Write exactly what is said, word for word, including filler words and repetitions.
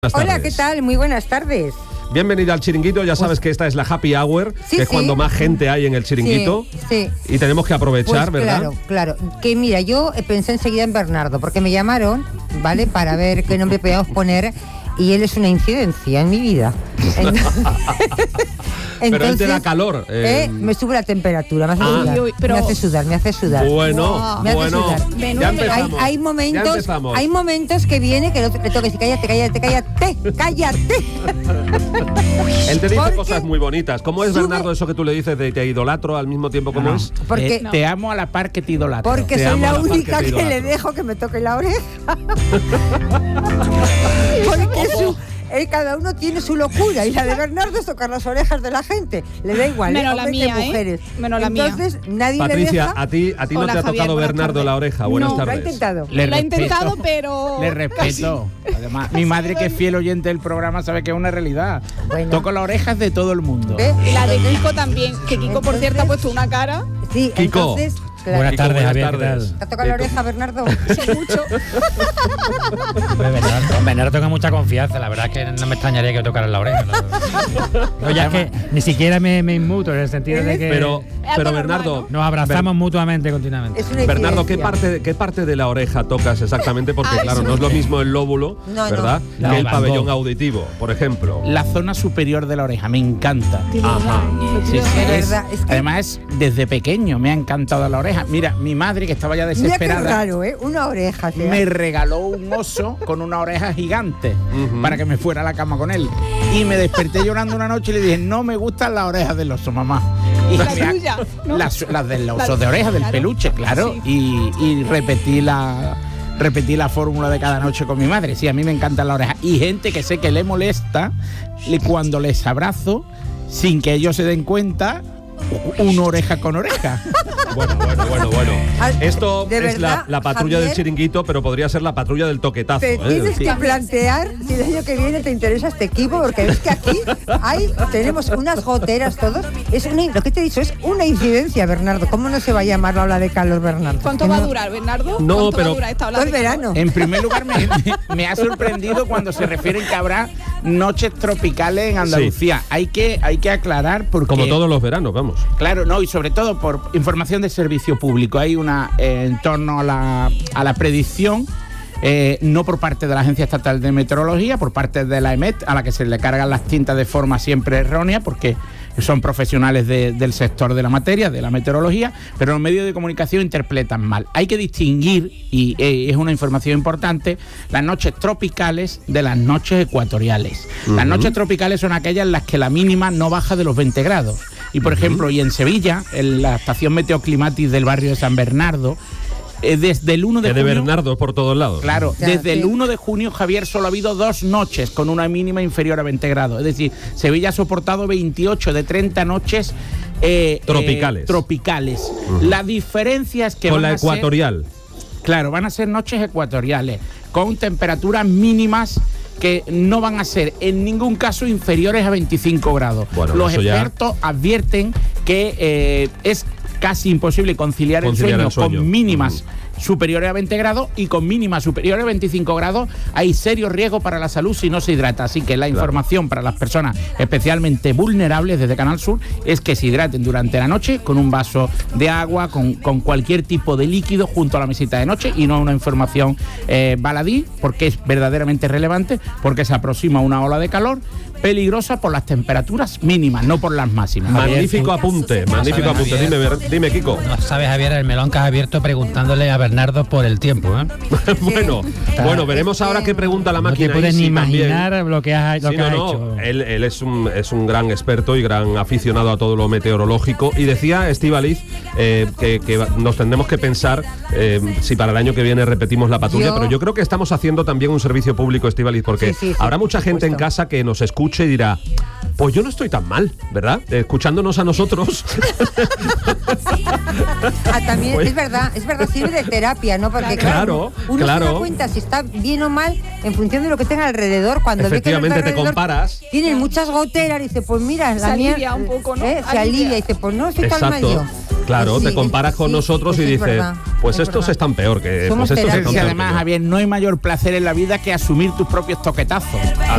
Hola, ¿qué tal? Muy buenas tardes. Bienvenida al Chiringuito, ya sabes pues, que esta es la Happy Hour, sí, que es sí. cuando más gente hay en el Chiringuito. Sí, sí. Y tenemos que aprovechar, pues, ¿verdad? Claro, claro. Que mira, yo pensé enseguida en Bernardo, porque me llamaron, ¿vale? Para ver qué nombre podíamos poner, y él es una incidencia en mi vida. Entonces, pero él te da calor. Eh, eh, me sube la temperatura, me hace, ah, sudar, uy, pero... me hace sudar, me hace sudar. Bueno, wow. me bueno. Hace sudar. Ya empezamos. Hay, hay momentos, ya hay momentos que viene que le tengo que decir, cállate, cállate, cállate, cállate. Él te dice cosas muy bonitas. ¿Cómo es, sube... Bernardo, eso que tú le dices de te idolatro al mismo tiempo como no, es? Porque eh, no. Te amo a la par que te idolatro. Porque te soy la única que, que le dejo que me toque la oreja. Porque su... Eh, cada uno tiene su locura y la de Bernardo es tocar las orejas de la gente. Le da igual, menos ¿eh? la mía, mujeres. ¿eh? Menos la Entonces, mía. nadie Patricia, le deja. a ti, a ti no te ha tocado Bernardo la oreja. Buenas no, tardes. Lo ha intentado. Le lo ha respeto, intentado, pero... Le respeto. Además, mi madre, que es fiel oyente del programa, sabe que es una realidad. Bueno. Toco las orejas de todo el mundo. ¿Eh? Y la de Kiko también. Que Kiko, por cierto, ha pusto una cara. Sí, Kiko. Entonces... Claro. Buenas tardes, Buenas Javier. tardes. ¿Te ha tocado la oreja, Bernardo? Sí, mucho. Bernardo, Bernardo tengo mucha confianza. La verdad es que no me extrañaría que me tocaran la oreja. No, no ya es que ni siquiera me, me inmuto en el sentido de que. Pero, pero Bernardo, nos abrazamos Ber mutuamente continuamente. Bernardo, ¿qué parte, ¿qué parte de la oreja tocas exactamente? Porque, Ay, claro, no es lo mismo el lóbulo, no, ¿verdad? No. Que no, el pabellón auditivo, por ejemplo. La zona superior de la oreja, me encanta. Ajá. Sí, sí, es, es que... Además, es, desde pequeño me ha encantado la oreja. Mira, mi madre, que estaba ya desesperada. Mira qué raro, ¿eh? Una oreja. ¿sí? Me regaló un oso con una oreja gigante uh-huh. para que me fuera a la cama con él. Y me desperté llorando una noche y le dije, no me gustan las orejas del oso, mamá. Y la tuya, ¿no? Las, las del oso de oreja, del claro. peluche, claro. Sí. Y, y repetí la... repetí la fórmula de cada noche con mi madre. Sí, a mí me encantan las orejas. Y gente que sé que le molesta, cuando les abrazo, sin que ellos se den cuenta, una oreja con oreja. Bueno, bueno, bueno, bueno. Esto es verdad, la, la patrulla Javier, del Chiringuito, pero podría ser la patrulla del toquetazo. Te ¿eh? tienes sí. que plantear si el año que viene te interesa este equipo, porque ves que aquí hay, tenemos unas goteras todos. Es una, lo que te he dicho es una incidencia, Bernardo. ¿Cómo no se va a llamar la ola de calor, Bernardo? ¿Cuánto va a durar, Bernardo? No, ¿Cuánto pero va a durar esta ola todo de el verano. En primer lugar, me, me ha sorprendido cuando se refieren que habrá noches tropicales en Andalucía. Sí. Hay que, hay que aclarar porque... Como todos los veranos, vamos. Claro, no, y sobre todo por información de servicio público. Hay una eh, en torno a la, a la predicción, eh, no por parte de la Agencia Estatal de Meteorología, por parte de la EMET, a la que se le cargan las tintas de forma siempre errónea, porque son profesionales de, del sector de la materia, de la meteorología, pero los medios de comunicación interpretan mal. Hay que distinguir, y eh, es una información importante, las noches tropicales de las noches ecuatoriales. Uh-huh. Las noches tropicales son aquellas en las que la mínima no baja de los veinte grados. Y por uh-huh. ejemplo, y en Sevilla, en la estación meteoclimatis del barrio de San Bernardo, eh, desde el uno de, de junio... de Bernardo por todos lados. Claro, ya, desde sí. el uno de junio, Javier, solo ha habido dos noches con una mínima inferior a veinte grados. Es decir, Sevilla ha soportado veintiocho de treinta noches eh, tropicales. Eh, tropicales. Uh-huh. La diferencia es que con van la a ecuatorial. Ser, claro, van a ser noches ecuatoriales, con temperaturas mínimas que no van a ser en ningún caso inferiores a veinticinco grados. Bueno, Los expertos ya... advierten que eh, es casi imposible conciliar, conciliar el, sueño el sueño con mínimas uh-huh. superiores a veinte grados, y con mínimas superiores a veinticinco grados hay serio riesgo para la salud si no se hidrata. Así que la claro. información para las personas especialmente vulnerables desde Canal Sur es que se hidraten durante la noche con un vaso de agua, con, con cualquier tipo de líquido junto a la mesita de noche, y no una información eh, baladí, porque es verdaderamente relevante, porque se aproxima una ola de calor peligrosa por las temperaturas mínimas, no por las máximas. Magnífico apunte, magnífico apunte. Dime, dime, Kiko. No sabes, Javier, el melón que has abierto preguntándole a Bernardo por el tiempo, ¿eh? bueno, Está, bueno, veremos ahora qué pregunta la máquina. No te puedes ni imaginar también. lo que ha, lo sí, que no, ha no. hecho. Él, él es, un, es un gran experto y gran aficionado a todo lo meteorológico. Y decía Estíbaliz eh, que, que nos tendremos que pensar eh, si para el año que viene repetimos la patrulla. Yo, pero yo creo que estamos haciendo también un servicio público, Estíbaliz, porque sí, sí, sí, habrá mucha gente en casa que nos escuche y dirá: pues yo no estoy tan mal, ¿verdad? Escuchándonos a nosotros. Ah, también pues, es verdad, es verdad, sirve de terapia, ¿no? Porque claro, claro uno claro. se da cuenta si está bien o mal en función de lo que tenga alrededor. Cuando efectivamente ve que te comparas. Tienen muchas goteras y dice, pues mira, se la alivia mía, un poco, ¿no? ¿eh? Se alivia y dice, pues no estoy tan mal yo. Claro, pues te sí, comparas con sí, nosotros y dices, verdad, pues estos verdad. están peor que. Somos pues estos están peor además, que Javier, no hay mayor placer en la vida que asumir tus propios toquetazos.